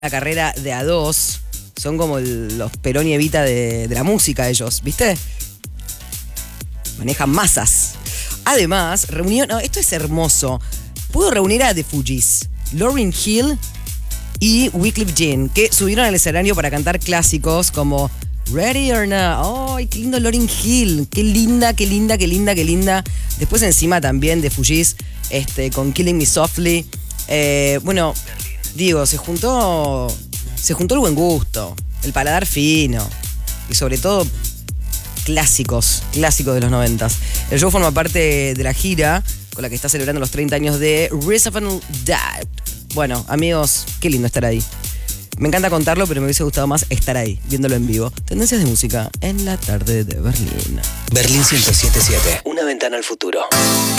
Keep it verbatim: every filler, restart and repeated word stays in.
la carrera de a dos. Son como el- los Perón y Evita de, de la música ellos, ¿viste? Manejan masas. Además, reunió... No, esto es hermoso. Pudo reunir a The Fugees, Lauryn Hill y Wyclef Jean, que subieron al escenario para cantar clásicos como Ready or Not. ¡Ay, qué lindo Lauryn Hill! ¡Qué linda, qué linda, qué linda, qué linda! Después encima también The Fugees este, con Killing Me Softly. Eh, bueno, digo, se juntó... Se juntó el buen gusto, el paladar fino y sobre todo clásicos, clásicos de los noventas. El show forma parte de la gira con la que está celebrando los treinta años de Reasonable Doubt. Bueno, amigos, qué lindo estar ahí. Me encanta contarlo, pero me hubiese gustado más estar ahí, viéndolo en vivo. Tendencias de música en la tarde de Berlín. Berlín ciento siete punto siete. Una ventana al futuro.